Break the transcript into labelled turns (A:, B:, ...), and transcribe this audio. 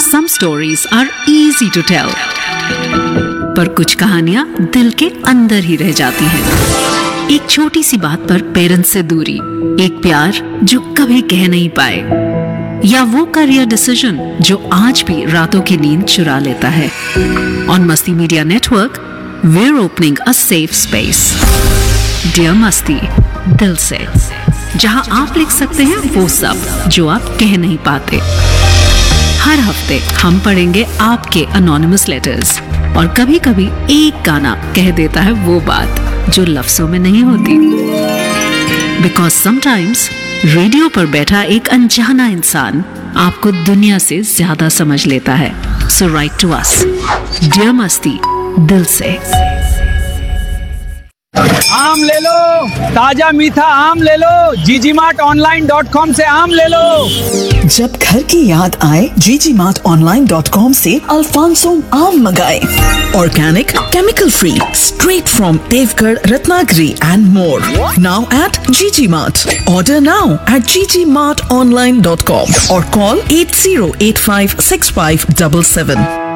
A: Some stories are easy to tell, पर कुछ कहानियां दिल के अंदर ही रह जाती हैं। एक छोटी सी बात पर पेरेंट्स से दूरी, एक प्यार जो कभी कह नहीं पाए, या वो करियर डिसीजन जो आज भी रातों की नींद चुरा लेता है। ऑन मस्ती media network, we're opening a safe space. Dear मस्ती, दिल से, जहां आप लिख सकते हैं वो सब जो आप कह नहीं पाते। हर हफ्ते हम पढ़ेंगे आपके अनोनिमस लेटर्स, और कभी कभी एक गाना कह देता है वो बात जो लफ्जों में नहीं होती। बिकॉज समटाइम्स रेडियो पर बैठा एक अनजाना इंसान आपको दुनिया से ज्यादा समझ लेता है। सो राइट टू अस, डियर मस्ती, दिल से।
B: आम ले लो, ताजा मीठा आम ले लो, GGMartOnline.com से आम ले लो।
C: जब घर की याद आए, GGMartOnline.com से अल्फांसो आम मंगाए। Organic, chemical free, straight from Deogarh, Ratnagiri and more. Now at GGMart. Order now at GGMartOnline.com or call 80856577.